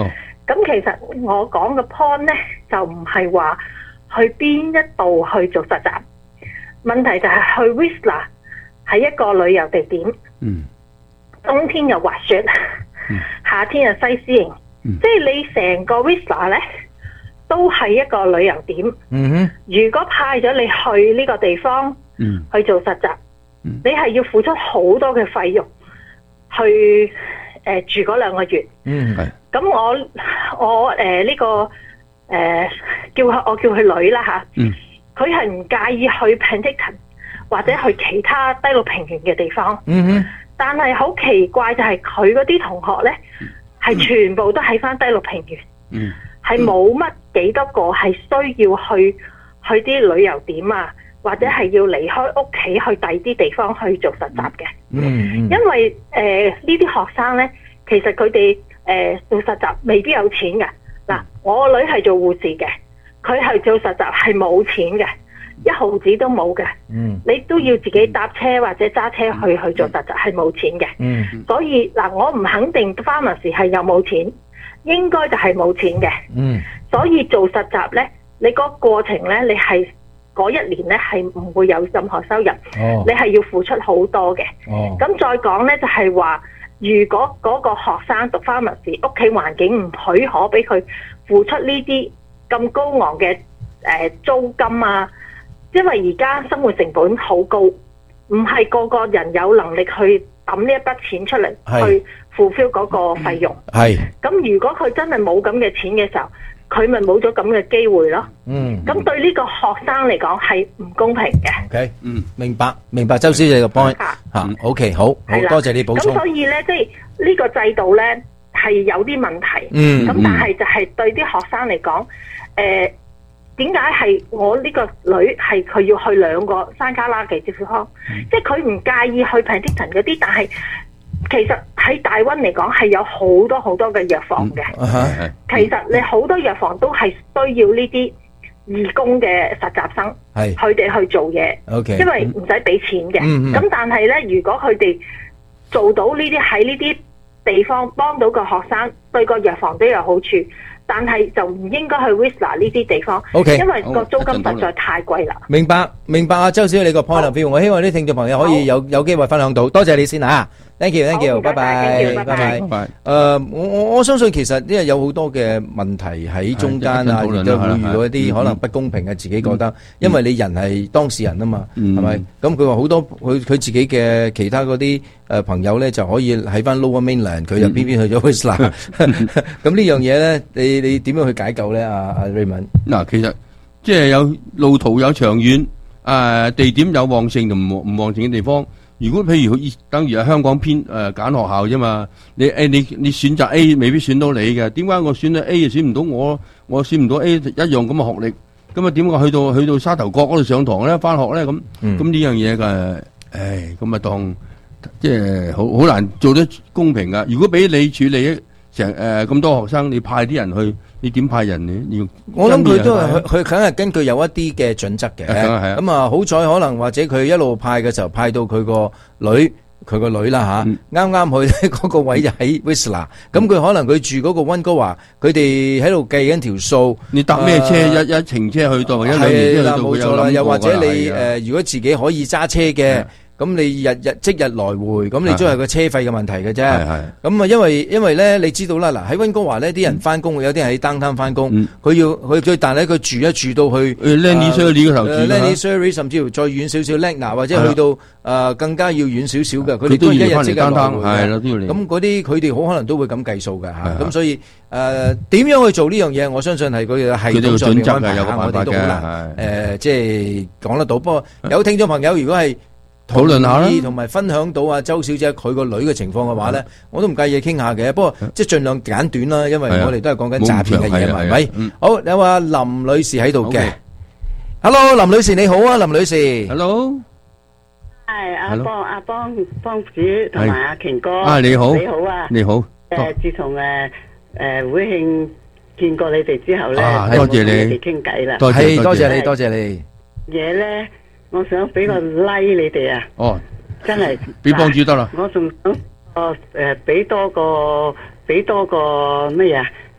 咁其實我講嘅 point 咧，就唔係話去邊一度去做實習，問題就係去 Whistler 係一個旅遊地點。 嗯。 冬天又滑雪，嗯、夏天又西施營，嗯、即係你成個 Whistler 咧都係一個旅遊點。 嗯哼。如果派咗你去呢個地方，嗯、去做實習，嗯、你係要付出好多嘅費用去誒、呃、住嗰兩個月。 嗯，係。 咁我我誒呢、呃這個誒、呃、叫我叫佢女啦吓，佢係唔介意去 Penticton 或者去其他低陸平原嘅地方。 嗯哼。 但係好奇怪就係佢嗰啲同學咧，係、嗯、全部都喺翻低陸平原，係冇乜幾多個係需要去去啲旅遊點啊，或者係要離開屋企去第二啲地方去做實習嘅。 嗯嗯。 因為誒呢啲學生咧，其實佢哋誒做實習未必有錢嘅。嗱，我個女係做護士嘅，佢係做實習係冇錢嘅。一毫子都冇嘅，嗯、你都要自己搭車或者揸車去去做實習，係冇錢嘅。嗯、所以嗱，我唔肯定 pharmacy 係有冇錢，應該就係冇錢嘅。嗯、所以做實習呢，你個過程呢，你係嗰一年呢係唔會有任何收入，哦、你係要付出好多嘅。咁、哦、再講呢，就係、是、話，如果嗰個學生讀 pharmacy，屋企環境唔許可俾佢付出呢啲咁高昂嘅誒、呃、租金啊。因為而家生活成本好高，唔係個個人有能力去抌呢一筆錢出嚟去 fulfill 嗰個費用。係。咁如果佢真係冇咁嘅錢嘅時候，佢咪冇咗咁嘅機會咯。嗯。咁對呢個學生嚟講係唔公平嘅。 OK，嗯，明白，明白，周小姐個 point 嚇。OK，好，好多謝你補充。 咁所以咧，即係呢個制度咧係有啲問題。嗯。咁但係就係對啲學生嚟講，誒。點解係我呢個女係佢要去兩個山卡拉嘅接觸康？嗯、即係佢唔介意去 Penticton 嗰啲，但係其實喺大溫嚟講係有好多好多嘅藥房嘅。嗯啊、其實你好多藥房都係需要呢啲義工嘅實習生，佢哋是去做嘢。Okay, 因為唔使俾錢嘅。咁、嗯嗯、但係咧，如果佢哋做到呢啲喺呢啲地方幫到個學生，對個藥房都有好處。但係就唔應該去 Whistler 呢啲地方，okay, 因為個租金實在太貴啦。 明白，明白啊，周小姐你個 point of view，我希望啲聽眾朋友可以有有機會分享到，多謝你先嚇。Thank you，Thank you，拜拜，拜拜，拜拜。誒，我我我相信其實因為有好多嘅問題喺中間啊，亦都會遇到一啲可能不公平嘅，自己覺得，因為你人係當事人啊嘛，係咪？咁佢話好多佢佢自己嘅其他嗰啲誒朋友咧，就可以喺翻 Lower Mainland，佢就偏偏去咗 Whistler。咁呢樣嘢咧，你你點樣去解救咧？阿阿 Raymond， 嗱，其實即係有路途有長遠，誒地點有旺盛同唔唔旺盛嘅地方。如果譬如等於係香港偏誒揀學校啫嘛，你誒你你選擇 A 未必選到你嘅，點解我選咗 A 又選唔到我？我選唔到 A 一樣咁嘅學歷，咁啊點解去到去到沙頭角嗰度上堂咧？返學咧咁，咁呢、嗯、樣嘢嘅，唉，咁啊當即係好好難做得公平噶。如果俾你處理成誒咁多學生，你派啲人去。你點派人呢？要我諗佢都係佢佢梗係根據有一啲嘅準則嘅。咁啊，好彩可能或者佢一路派嘅時候派到佢個女，佢個女啦吓，啱啱去嗰個位就喺 Whistler。咁佢可能佢住嗰個溫哥華，佢哋喺度計緊條數。 你搭咩車？一一程車去到，一兩年車去到， 冇錯啦。又或者你誒，如果自己可以揸車嘅。咁你日日即日來回，咁你都係個車費嘅問題嘅啫。咁啊，因為因為咧，你知道啦，嗱喺溫哥華咧，啲人翻工，有啲人喺 downtown 翻工，佢要佢佢，但係佢住一住到去 Lenny Surrey 嗰頭住 Lenny Surrey 甚至乎再遠少少 Lagna 或者去到誒更加要遠少少嘅，佢哋都一日即日來回嘅。咁嗰啲佢哋好可能都會咁計數嘅嚇。咁所以誒點樣去做呢樣嘢？我相信係佢嘅系統上面安排下，我哋都好難誒，即係講得到。不過有聽眾朋友，如果係討論下啦， 同埋分享到啊周小姐佢個女嘅情況嘅話咧，我都唔介意傾下嘅。不過即係盡量簡短啦，因為我哋都係講緊詐騙嘅嘢，係咪？好，有啊林女士喺度嘅。Hello， 林女士你好啊，林女士。 Hello， 係阿邦阿邦邦主同埋阿權哥。 啊你好， 你好啊， 你好。 誒，自從誒誒會慶見過你哋之後咧， 多謝你哋傾偈啦。 係多謝你，多謝你。 嘢咧。我想俾個 like 你哋啊！ 哦， 真係俾幫主得啦。 我仲想哦誒，俾多個俾多個咩啊？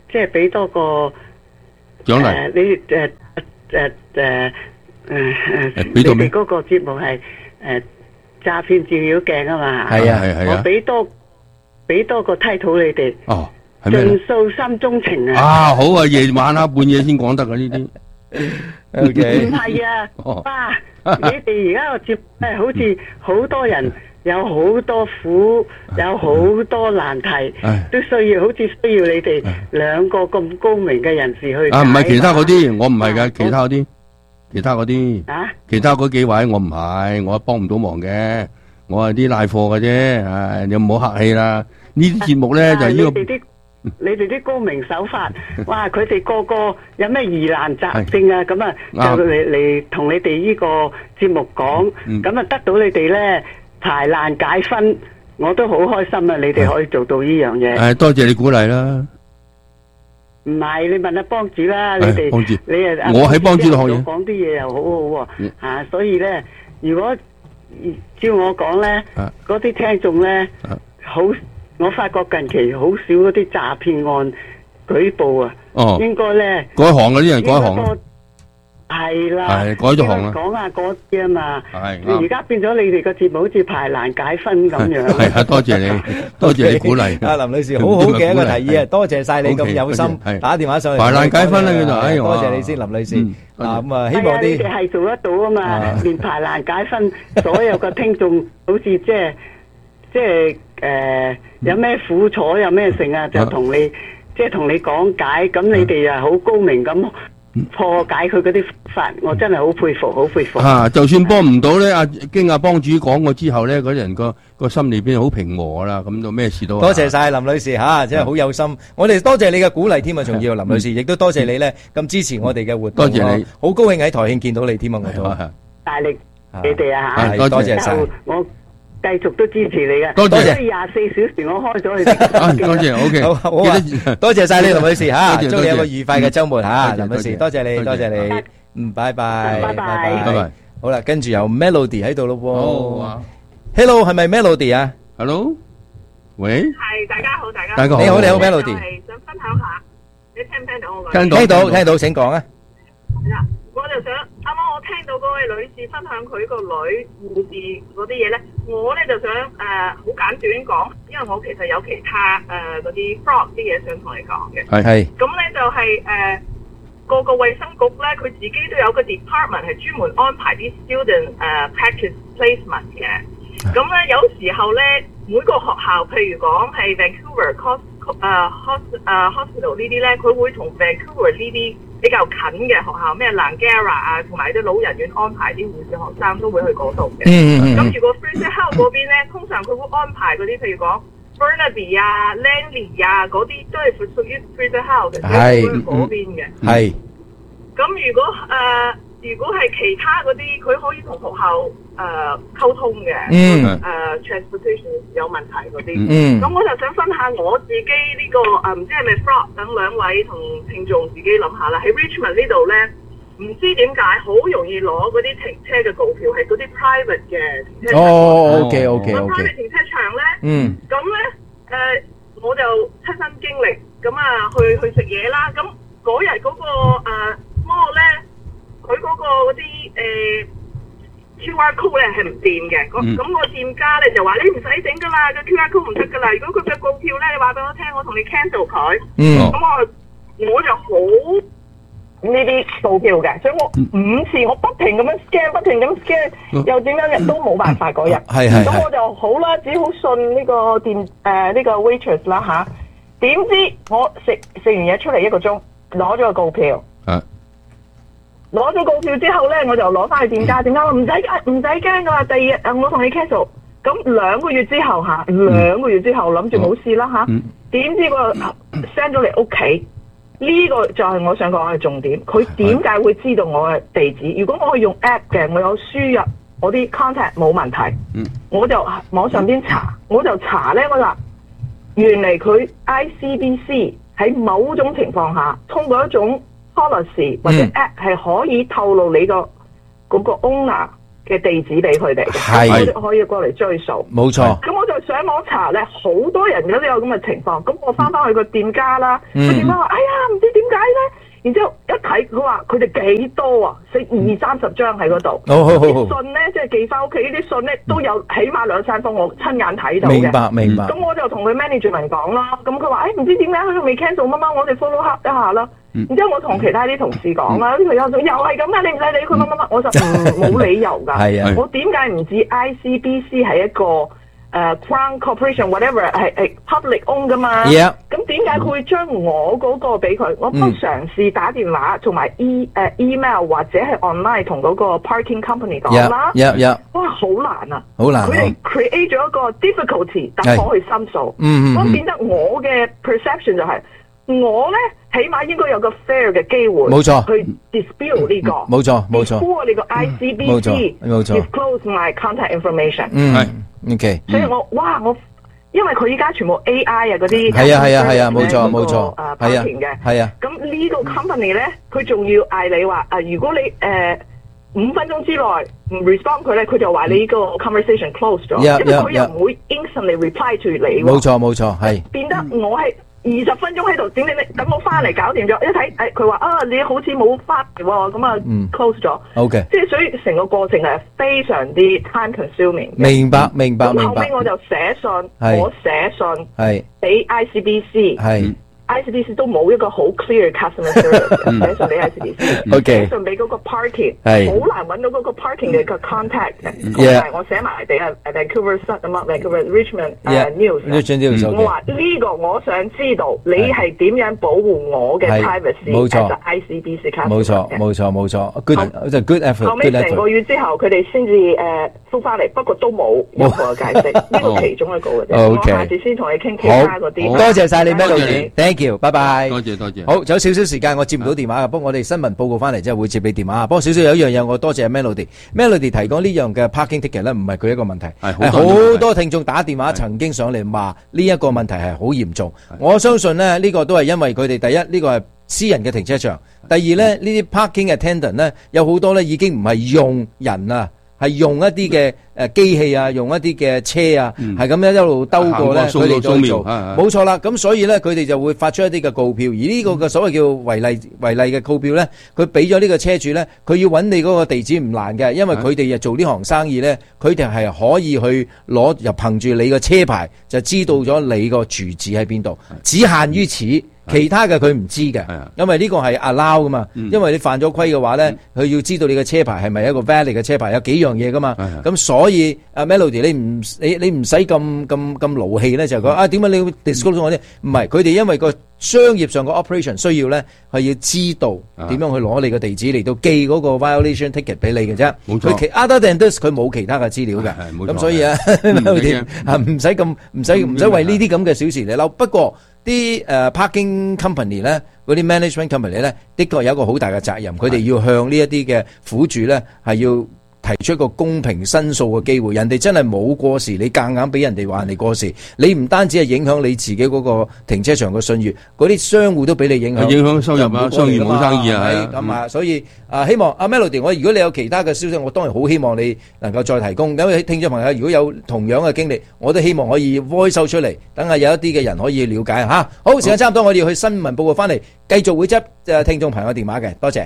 即係俾多個獎勵誒你誒誒誒誒誒， 誒俾到咩你哋嗰個節目係誒詐騙照妖鏡啊嘛。 係啊係係啊我俾多俾多個 title 你哋。 哦，係咩盡訴心中情啊！ 啊，好啊，夜晚黑半夜先講得噶呢啲。O K， 唔係啊，哇！你哋而家個節目係好似好多人有好多苦，有好多難題，都需要好似需要你哋兩個咁高明嘅人士去。 啊，唔係其他嗰啲，我唔係噶，其他嗰啲，其他嗰啲， 啊， 其他嗰幾位我唔係，我幫唔到忙嘅，我係啲賴貨嘅啫，唉，你唔好客氣啦。呢啲節目咧就係呢個。 你哋啲高明手法，哇！佢哋個個有咩疑難雜症啊？咁啊，就嚟嚟同你哋呢個節目講，咁啊得到你哋咧排難解紛，我都好開心啊！你哋可以做到呢樣嘢。 誒，多謝你鼓勵啦。 唔係，你問下幫主啦，你哋幫主， 你誒， 我喺幫主度學嘢， 講啲嘢又好好喎嚇，所以咧，如果照我講咧，嗰啲聽眾咧好。我發覺近期好少嗰啲詐騙案舉報啊， 哦、 應該咧改行嗰啲人改行， 係啦， 係改咗行啦， 講下嗰啲啊嘛， 係而家變咗你哋個節目好似排難解紛咁樣。 係啊，多謝你，多謝你鼓勵。 阿林女士，好好嘅一個提議啊，多謝晒你咁有心打電話上嚟。 排難解紛啦，佢就哎呀， 多謝你先，林女士。嗱咁啊，希望啲你哋係做得到啊嘛，連排難解紛，所有個聽眾好似即係即係。誒、呃，有咩苦楚，有咩剩啊，就同你即係同你講解，咁你哋啊好高明咁破解佢嗰啲法，我真係好佩服，好佩服。 啊，就算幫唔到咧，阿經阿幫主講過之後咧，嗰啲人個個心裏邊好平和啦，咁就咩事都。 多謝晒林女士吓，真係好有心。我哋多謝你嘅鼓勵添啊，仲要林女士，亦都多謝你咧咁支持我哋嘅活動。 多謝你， 好高興喺台慶見到你添啊，我都大力你哋啊吓， 多謝晒。 我繼續都支持你嘅， 多謝。 廿四小時我開咗你哋。 多謝，O K， 好，好啊，多謝晒你林女士吓，祝你有個愉快嘅周末吓，林女士，多謝你，多謝你，嗯，拜拜， 拜拜， 拜拜。 好啦，跟住有 Melody 喺度咯喎，Hello，係咪 Melody 啊 ？Hello，喂， 係，大家好，大家好， 你好，你好 Melody， 係想分享下，你聽唔聽到我講？ 聽到，聽到，請講啊。 我就想啱啱我聽到嗰位女士分享佢個女護士嗰啲嘢咧，我咧就想誒好、呃、簡短講，因為我其實有其他誒嗰啲 fraud 啲嘢想同你講嘅。 係係。 咁咧就係、是、誒、呃、個個衛生局咧，佢自己都有個 department 係專門安排啲 student 誒、呃、practice placement 嘅。咁咧有時候咧每個學校，譬如講係 Vancouver Cos 誒 hos 誒 hospital 呢啲咧，佢會同 Vancouver 呢啲比較近嘅學校，咩 Langara 啊，同埋啲老人院安排啲護士學生都會去嗰度嘅。 嗯咁如果 Fraser Health 嗰邊咧，通常佢會安排嗰啲，譬如講 Burnaby 啊、Langley 啊嗰啲，都係屬屬於 Fraser Health 嘅， 係嗰邊嘅。 係。 咁如果誒、呃，如果係其他嗰啲，佢可以同學校誒、呃、溝通嘅。 嗯。 誒、呃、transportation 有問題嗰啲。 嗯。 咁我就想分下我自己呢、這個誒，唔知係咪 fraud 等兩位同聽眾自己諗下啦。喺 Richmond 呢度咧，唔知點解好容易攞嗰啲停車嘅告票，係嗰啲 private 嘅停車場。 哦 ，OK OK OK。 private 停車場咧， 嗯。 咁咧誒，我就親身經歷，咁啊去去食嘢啦。咁嗰日嗰個誒 mall 咧，佢嗰個嗰啲誒 Q R code 咧係唔掂嘅。咁咁個店家咧就話你唔使整噶啦，個 Q R code 唔得噶啦。如果佢嘅告票咧，你話俾我聽，我同你 cancel 佢。 嗯。 咁我我就好呢啲告票嘅，所以我五次我不停咁樣 scan，不停咁 scan，又點樣都冇辦法嗰日。 係係。 咁我就好啦，只好信呢個店誒呢個 waitress 啦吓。點知我食食完嘢出嚟一個鐘，攞咗個告票。 啊。 攞咗告票之後咧，我就攞翻去店家，店家話唔使唔使驚噶啦，第二日誒我同你 cancel。咁兩個月之後吓，兩個月之後諗住冇事啦吓，點知個 send 咗嚟屋企，呢個就係我想講嘅重點。佢點解會知道我嘅地址？如果我係用 app 嘅，我有輸入我啲 contact 冇問題，我就網上邊查，我就查咧，我就原嚟佢 I C B C 喺某種情況下，通過一種 policy 或者 app 係可以透露你個嗰個 owner 嘅地址俾佢哋， 係我哋可以過嚟追溯。 冇錯。 咁我就上網查咧，好多人都有咁嘅情況。咁我翻翻去個店家啦，個、 嗯、 店家話：哎呀，唔知點解咧。然之後一睇，佢話佢哋幾多啊？四二三十張喺嗰度。 好好好。 啲信咧，即係寄翻屋企呢啲信咧，都有起碼兩三封，我親眼睇到嘅。 明白明白。 咁我就同佢 management 講啦。咁佢話：誒唔知點解佢仲未 cancel 乜乜，我哋 follow up 一下啦。 嗯、 然之後我同其他啲同事講啦，呢條友又係咁嘅，你唔使理佢乜乜乜，我就唔冇理由㗎。 係啊。 我點解唔知 I C B C 係一個？誒、uh, Crown Corporation whatever 係係 public own 噶嘛，咁點解佢會將我嗰個俾佢？我都嘗試打電話同埋 e 誒、uh, email 或者係 online 同嗰個 parking company 講啦。 Yeah, yeah, yeah. 哇，好難啊！ 好難。 佢哋 create 咗一個 difficulty， 但我去申訴，咁變得我嘅 perception 就係、是、我咧起碼應該有個 fair 嘅機會， 冇錯， 去 dispute 呢、這個， 冇錯冇錯。 before 呢個 I C B C disclose my contact information。 嗯，係。OK， 所以我哇我，因為佢依家全部 A I 啊嗰啲， 係啊係啊係啊，冇錯冇錯， 誒 parking 嘅， 係啊。 咁呢個 company 咧，佢仲要嗌你話誒，如果你誒五分鐘之內唔 respond 佢咧，佢就話你呢個 conversation close 咗，因為佢又唔會 instantly reply to 你。 冇錯冇錯，係。 變得我係二十分鐘喺度整你，等我翻嚟搞掂咗，一睇誒佢話啊你好似冇翻嚟喎，咁啊 close 咗。 OK， 即係所以成個過程係非常之 time consuming。 明白明白明白。 咁後尾我就寫信，我寫信係俾 I C B C， 係 I C B C 都冇一個好 clear customer service， 寫信俾 I C B C， 寫信俾嗰個 parking， 好難揾到嗰個 parking 嘅個 contact， 同埋我寫埋俾啊 Vancouver Sun 咁啊 Vancouver Richmond News， 我話呢個我想知道你係點樣保護我嘅 privacy， 冇錯 I C B C customer， 冇錯冇錯冇錯 ，good 就 good effort。 後尾成個月之後，佢哋先至誒復翻嚟，不過都冇任何嘅解釋，呢個其中一個嘅啫。我下次先同你傾其他嗰啲。 多謝晒你 Melody，thank you，拜拜。 多謝多謝。 好，仲有少少時間，我接唔到電話嘅，不過我哋新聞報告翻嚟之後會接你電話。不過少少有一樣嘢，我多謝 Melody。Melody 提供呢樣嘅 parking ticket 咧，唔係佢一個問題，係好多聽眾打電話曾經上嚟話呢一個問題係好嚴重。我相信咧呢個都係因為佢哋第一呢個係私人嘅停車場，第二咧呢啲 parking attendant 咧有好多咧已經唔係用人啊。係用一啲嘅誒機器啊，用一啲嘅車啊，係咁樣一路兜過咧，佢哋都做，冇錯啦。咁所以咧，佢哋就會發出一啲嘅告票，而呢個嘅所謂叫違例違例嘅告票咧，佢俾咗呢個車主咧，佢要揾你嗰個地址唔難嘅，因為佢哋又做呢行生意咧，佢哋係可以去攞又憑住你個車牌就知道咗你個住址喺邊度，只限於此。其他嘅佢唔知嘅，因為呢個係 allow 噶嘛，嗯、因為你犯咗規嘅話咧，佢、嗯、要知道你嘅車牌係咪一個 valid 嘅車牌，有幾樣嘢噶嘛，咁所以阿 Melody 你唔你你唔使咁咁咁勞氣咧，就係、是、講啊點解你要 disclose 我啲？唔係佢哋因為個商業上個 operation 需要咧，係要知道點樣去攞你個地址嚟到寄嗰個 violation ticket 俾你嘅啫。冇錯，佢其 other than this 佢冇其他嘅資料嘅，咁所以啊 Melody 啊唔使咁唔使唔使為呢啲咁嘅小事嚟嬲。不過啲誒、uh, parking company 咧，嗰啲 management company 咧，的確有一個好大嘅責任，佢哋要向呢一啲嘅苦主咧係要提出一個公平申訴嘅機會。人哋真係冇過時，你夾硬俾人哋話人哋過時，你唔單止係影響你自己嗰個停車場嘅信譽，嗰啲商戶都俾你影響， 影響收入啊，商業冇生意啊，係咁啊，所以啊，希望阿 Melody，我如果你有其他嘅消息，我當然好希望你能夠再提供。因為聽眾朋友如果有同樣嘅經歷，我都希望可以 voice 出嚟，等下有一啲嘅人可以了解吓。好，時間差唔多，我哋要去新聞報告翻嚟，繼續會執誒聽眾朋友電話嘅，多謝。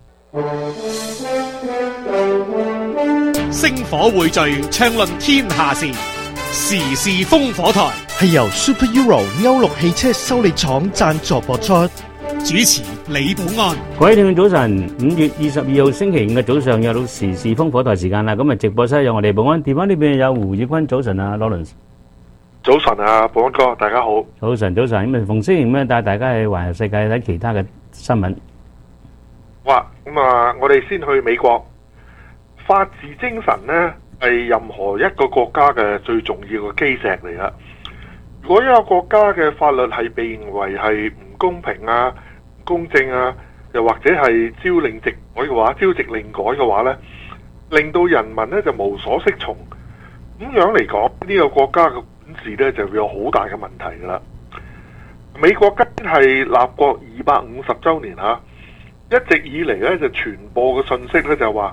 星火匯聚，暢論天下事，時事烽火台係由 Super Euro 歐陸汽車修理廠贊助播出， 主持李寶安。 各位聽眾早晨，五月二十二號星期五嘅早上又到時事烽火台時間啦。咁啊，直播室有我哋寶安，電話呢邊有胡業坤。早晨啊 ，Lawrence。 早晨啊，寶安哥，大家好。 早晨，早晨。咁啊，逢星期五咧帶大家去環遊世界睇其他嘅新聞。 哇，咁啊，我哋先去美國。法治精神呢係任何一個國家嘅最重要嘅基石嚟啦。如果一個國家嘅法律係被認為係唔公平啊、唔公正啊，又或者係朝令夕改嘅話，朝夕令改嘅話呢，令到人民呢就無所適從。咁樣嚟講，呢個國家嘅管治呢就會有好大嘅問題噶啦。美國今年係立國二百五十週年嚇，一直以嚟呢就傳播嘅信息呢就話，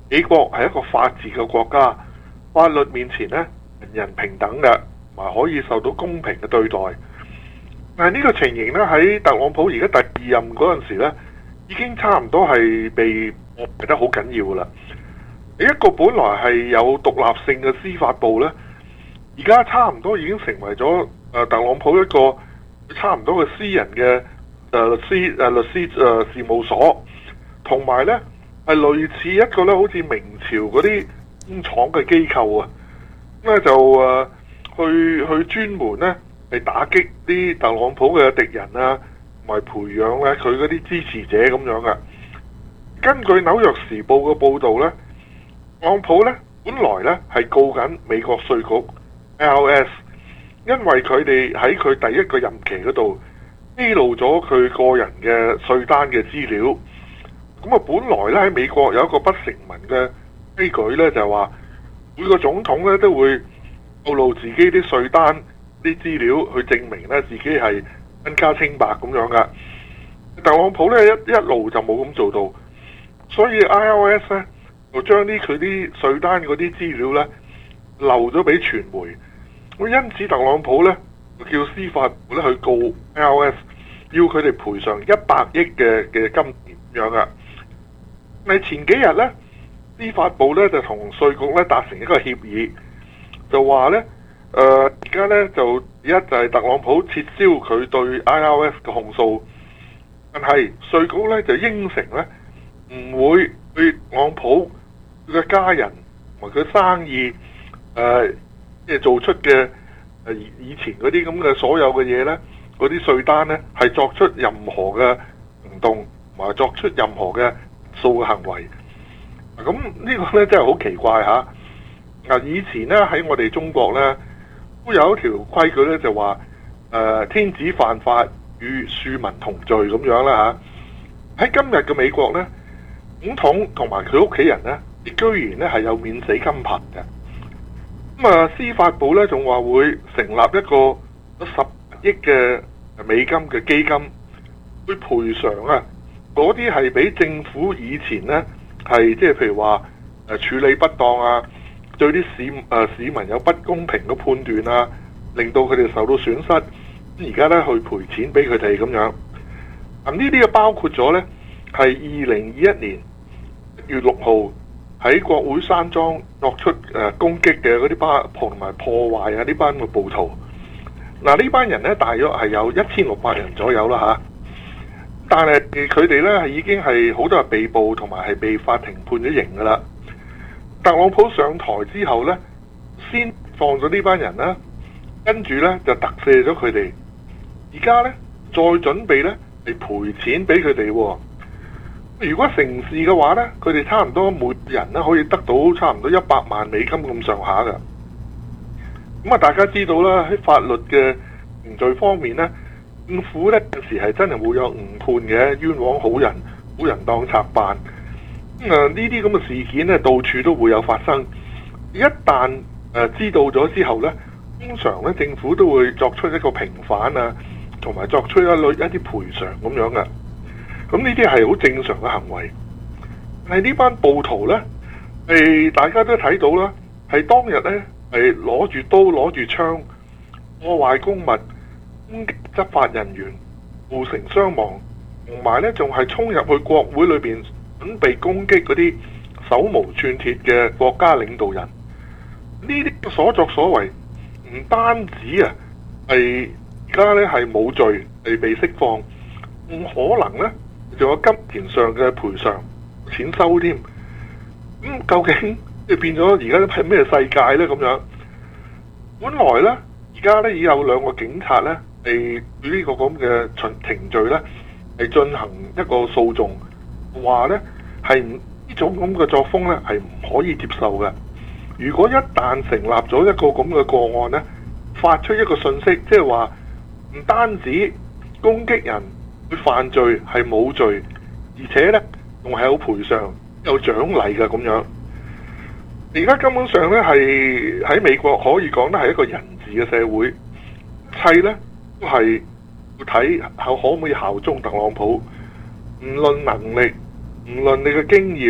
美國係一個法治嘅國家，法律面前呢，人人平等嘅，同埋可以受到公平嘅對待。但係呢個情形呢，喺特朗普而家第二任嗰陣時呢，已經差唔多係被破壞得好緊要㗎啦。一個本來係有獨立性嘅司法部呢，而家差唔多已經成為咗誒特朗普一個差唔多嘅私人嘅誒律師誒律師誒事務所，同埋呢係類似一個咧好似明朝嗰啲工廠嘅機構啊，咁咧就誒去去專門呢係打擊啲特朗普嘅敵人啊，同埋培養咧佢嗰啲支持者咁樣嘅。根據紐約時報嘅報導呢，特朗普咧本來咧係告緊美國稅局 I R S， 因為佢哋喺佢第一個任期嗰度披露咗佢個人嘅稅單嘅資料。咁啊，本來咧喺美國有一個不成文嘅規矩咧，就係話每個總統咧都會透露自己啲稅單啲資料，去證明咧自己係身家清白咁樣噶。特朗普咧一一路就冇咁做到，所以 I R S 咧就將啲佢啲稅單嗰啲資料咧漏咗俾傳媒。咁因此特朗普咧就叫司法部咧去告 I R S， 要佢哋賠償一百億嘅嘅金錢咁樣噶。咪前幾日咧，司法部咧就同稅局咧達成一個協議，就話咧，誒而家咧就一就係特朗普撤銷佢對 I R S 嘅控訴，但係稅局咧就應承咧唔會對特朗普佢嘅家人同埋佢生意誒即係做出嘅誒以前嗰啲咁嘅所有嘅嘢咧，嗰啲稅單咧係作出任何嘅行動同埋作出任何嘅數嘅行為。咁呢個咧真係好奇怪嚇。嗱，以前咧喺我哋中國咧都有一條規矩咧，就話誒、呃、天子犯法與庶民同罪咁樣啦嚇。喺今日嘅美國咧，總統同埋佢屋企人咧，亦居然咧係有免死金牌嘅。咁啊，司法部咧仲話會成立一個十億嘅美金嘅基金，去賠償啊嗰啲係俾政府以前咧係即係譬如話誒處理不當啊，對啲市誒、呃、市民有不公平嘅判斷啊，令到佢哋受到損失，而家咧去賠錢俾佢哋咁樣。咁呢啲嘅包括咗咧係二零二一年一月六號喺國會山莊作出誒、呃、攻擊嘅嗰啲班同埋破壞啊呢班嘅暴徒。嗱、呃、呢班人咧大約係有一千六百人左右啦嚇。啊但係佢哋咧係已經係好多人被捕同埋係被法庭判咗刑噶啦。特朗普上台之後咧，先放咗呢班人啦，跟住咧就特赦咗佢哋。而家咧再準備咧係賠錢俾佢哋。如果成事嘅話咧，佢哋差唔多每人咧可以得到差唔多一百萬美金咁上下噶。咁啊，大家知道啦，喺法律嘅程序方面咧，政府咧有時係真係會有誤判嘅，冤枉好人，好人當賊辦。咁啊，呢啲咁嘅事件咧，到處都會有發生。一旦誒、呃、知道咗之後咧，通常咧政府都會作出一個平反啊，同埋作出一類一啲賠償咁樣嘅。咁呢啲係好正常嘅行為。但係呢班暴徒咧，係大家都睇到啦，係當日咧係攞住刀攞住槍破壞公物，攻擊執法人員，造成傷亡，同埋咧仲係衝入去國會裏邊準備攻擊嗰啲手無寸鐵嘅國家領導人。呢啲所作所為唔單止啊係而家咧係冇罪係被釋放，唔可能咧仲有金錢上嘅賠償錢收添。咁、嗯、究竟即係變咗而家係咩世界咧咁樣？本來咧而家咧已有兩個警察咧係對呢個咁嘅程程序咧係進行一個訴訟，話咧係呢種咁嘅作風咧係唔可以接受嘅。如果一旦成立咗一個咁嘅個案咧，發出一個訊息，即係話唔單止攻擊人佢犯罪係冇罪，而且咧仲係有賠償有獎勵嘅咁樣。而家根本上咧係喺美國可以講得係一個人治嘅社會，一切咧都係要睇可可唔可以效忠特朗普，唔論能力，唔論你嘅經驗，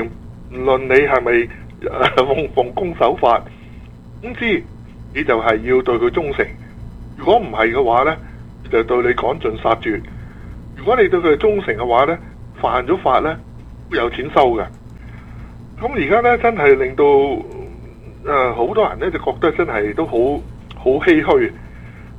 唔論你係咪奉奉公守法，總之你就係要對佢忠誠。如果唔係嘅話呢，就對你趕盡殺絕。如果你對佢忠誠嘅話呢，犯咗法呢，會有錢收嘅。咁而家呢，真係令到誒好多人呢就覺得真係都好好唏噓。